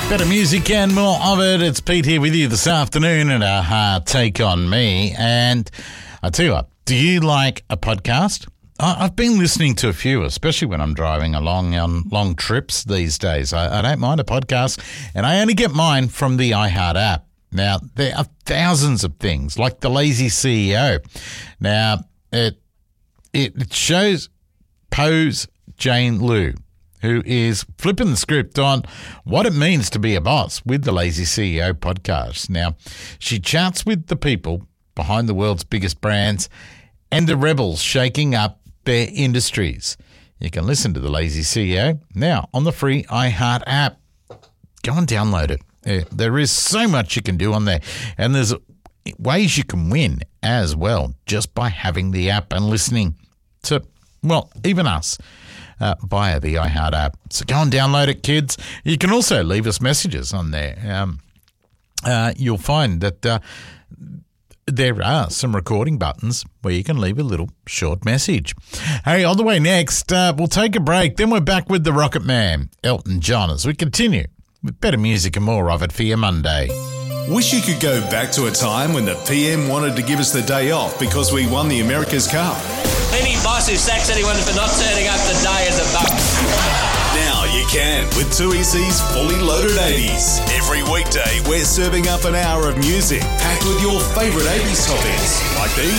Better music and more of it. It's Pete here with you this afternoon at our Hard Take on Me. And I tell you what, do you like a podcast? I've been listening to a few, especially when I'm driving along on long trips these days. I don't mind a podcast, and I only get mine from the iHeart app. Now, there are thousands of things, like The Lazy CEO. Now, it shows Pose Jane Liu, who is flipping the script on what it means to be a boss with the Lazy CEO podcast. Now, she chats with the people behind the world's biggest brands and the rebels shaking up their industries. You can listen to the Lazy CEO now on the free iHeart app. Go and download it. There is so much you can do on there, and there's ways you can win as well just by having the app and listening to, well, even us. Via the iHeart app. So go and download it, kids. You can also leave us messages on there. You'll find that there are some recording buttons where you can leave a little short message. Hey, on the way next, we'll take a break. Then we're back with the Rocket Man, Elton John, as we continue with better music and more of it for your Monday. Wish you could go back to a time when the PM wanted to give us the day off because we won the America's Cup. Any boss who sacks anyone for not turning up the day is a bum. Now you can with 2EC's Fully Loaded 80s. Every weekday we're serving up an hour of music packed with your favourite 80s topics like these.